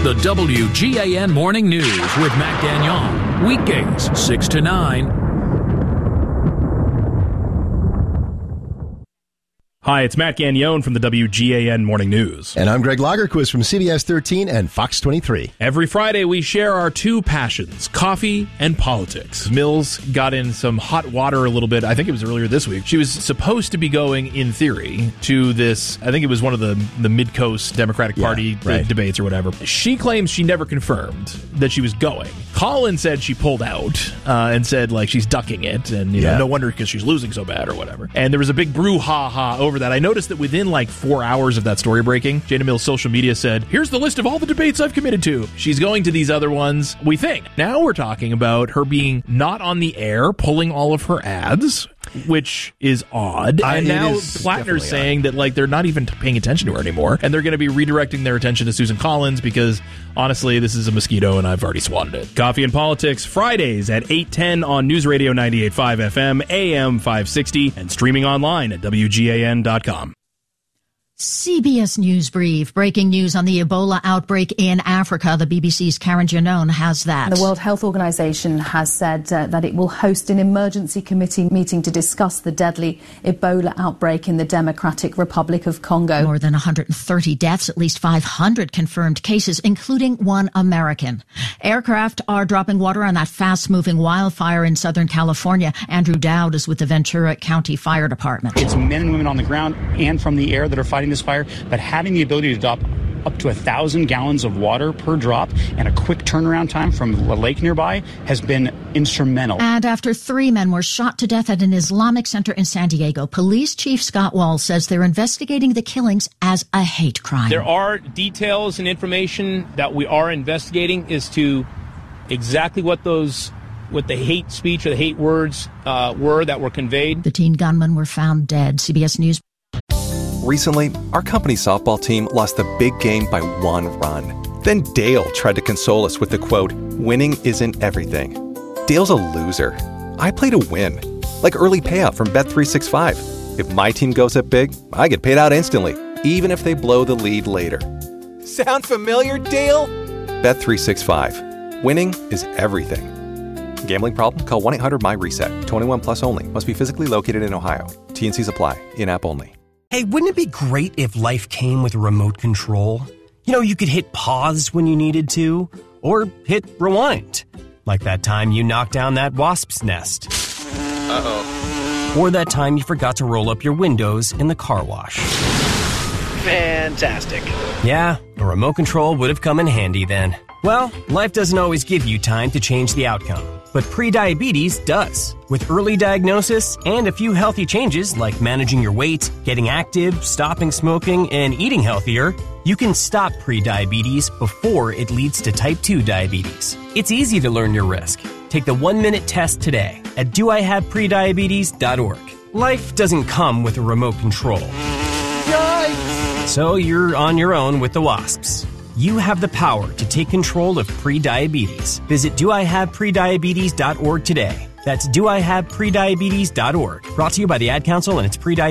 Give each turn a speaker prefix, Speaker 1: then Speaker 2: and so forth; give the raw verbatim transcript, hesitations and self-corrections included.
Speaker 1: The W G A N Morning News with Matt Gagnon. Weekdays, six to nine.
Speaker 2: Hi, it's Matt Gagnon from the W G A N Morning News.
Speaker 3: And I'm Greg Lagerquist from C B S thirteen and Fox twenty-three.
Speaker 2: Every Friday, we share our two passions, coffee and politics. Mills got in some hot water a little bit. I think it was earlier this week. She was supposed to be going, in theory, to this, I think it was one of the, the Mid-Coast Democratic
Speaker 3: Yeah,
Speaker 2: Party
Speaker 3: right.
Speaker 2: debates or whatever. She claims she never confirmed that she was going. Colin said she pulled out uh, and said, like, she's ducking it, and, you
Speaker 3: Yeah.
Speaker 2: know, no wonder because she's losing so bad or whatever. And there was a big brouhaha over that. I noticed that within like four hours of that story breaking, Jada Mills' social media said, here's the list of all the debates I've committed to. She's going to these other ones, we think. Now we're talking about her being not on the air, pulling all of her ads, which is odd.
Speaker 3: I-
Speaker 2: and
Speaker 3: it
Speaker 2: now
Speaker 3: is
Speaker 2: Plattner's
Speaker 3: definitely
Speaker 2: saying
Speaker 3: odd.
Speaker 2: that like they're not even paying attention to her anymore, and they're going to be redirecting their attention to Susan Collins because, honestly, this is a mosquito and I've already swatted it. Coffee and Politics, Fridays at eight ten on News Radio ninety-eight point five F M, A M five sixty, and streaming online at W G A N dot com.
Speaker 4: C B S News Brief. Breaking news on the Ebola outbreak in Africa. The B B C's Karen Janone has that.
Speaker 5: The World Health Organization has said uh, that it will host an emergency committee meeting to discuss the deadly Ebola outbreak in the Democratic Republic of Congo.
Speaker 4: More than one hundred thirty deaths, at least five hundred confirmed cases, including one American. Aircraft are dropping water on that fast-moving wildfire in Southern California. Andrew Dowd is with the Ventura County Fire Department.
Speaker 6: It's men and women on the ground and from the air that are fighting this fire, but having the ability to drop up to a thousand gallons of water per drop and a quick turnaround time from a lake nearby has been instrumental.
Speaker 4: And after three men were shot to death at an Islamic center in San Diego, Police Chief Scott Wall says they're investigating the killings as a hate crime.
Speaker 7: There are details and information that we are investigating as to exactly what those, what the hate speech or the hate words uh, were that were conveyed.
Speaker 4: The teen gunmen were found dead. C B S News.
Speaker 8: Recently, our company softball team lost the big game by one run. Then Dale tried to console us with the quote, winning isn't everything. Dale's a loser. I play to win. Like early payout from Bet three sixty-five. If my team goes up big, I get paid out instantly, even if they blow the lead later. Sound familiar, Dale? Bet three sixty-five. Winning is everything. Gambling problem? Call one eight hundred my reset. twenty-one plus only. Must be physically located in Ohio. T and C's apply. In-app only.
Speaker 9: Hey, wouldn't it be great if life came with a remote control? You know, you could hit pause when you needed to, or hit rewind. Like that time you knocked down that wasp's nest.
Speaker 10: Uh-oh.
Speaker 9: Or that time you forgot to roll up your windows in the car wash.
Speaker 10: Fantastic.
Speaker 9: Yeah, a remote control would have come in handy then. Well, life doesn't always give you time to change the outcome, but prediabetes does. With early diagnosis and a few healthy changes like managing your weight, getting active, stopping smoking, and eating healthier, you can stop prediabetes before it leads to type two diabetes. It's easy to learn your risk. Take the one-minute test today at do I have prediabetes dot org. Life doesn't come with a remote control. Yikes! So you're on your own with the wasps. You have the power to take control of prediabetes. Visit do I have prediabetes dot org today. That's do I have prediabetes dot org. Brought to you by the Ad Council and its prediabetes